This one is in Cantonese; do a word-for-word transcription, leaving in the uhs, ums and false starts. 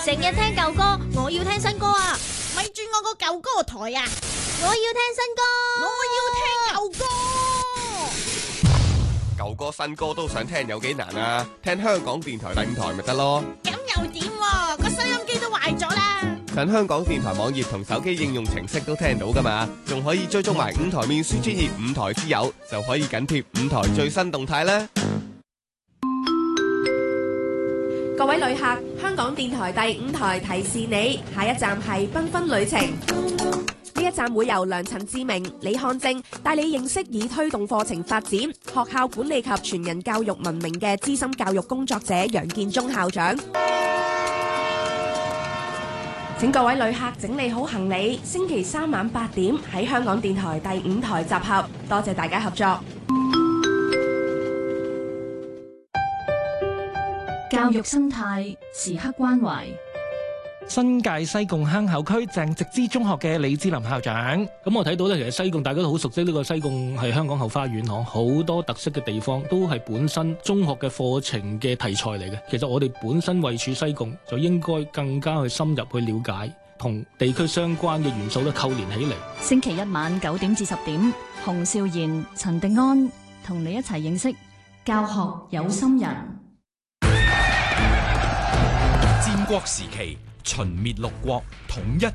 成日聽舊歌，我要聽新歌啊！ 咪轉我個舊歌台啊！ 我要聽新歌， 我要聽舊歌。 舊歌新歌都想聽有幾難啊？聽香港電台第五台咪得咯。 咁又點喎？個收音機都壞咗啦。 上香港電台網頁同手機應用程式都聽到噶嘛，仲可以追蹤埋五台面書專頁五台之友，就可以緊貼五台最新動態啦。 各位旅客，香港電台第五台提示你，下一站係繽紛旅程。呢一站會由良陳志明、李漢正帶你認識以推動課程發展、學校管理及全人教育聞名嘅資深教育工作者楊建忠校長。請各位旅客整理好行李，星期三晚八點喺香港電台第五台集合。多謝大家合作。 教育生態時刻關懷。 新界西貢坑口區鄭植之中學嘅李志林校長，咁我睇到咧，其實西貢大家都好熟悉呢個西貢係香港後花園，嗬，好多特色嘅地方都係本身中學嘅課程嘅題材嚟嘅。其實我哋本身位處西貢，就應該更加去深入去了解同地區相關嘅元素咧扣連起嚟。 星期一晚九點至十點，洪少賢、陳迪安同你一齊認識教學有心人。 戰國時期，秦滅六國，統一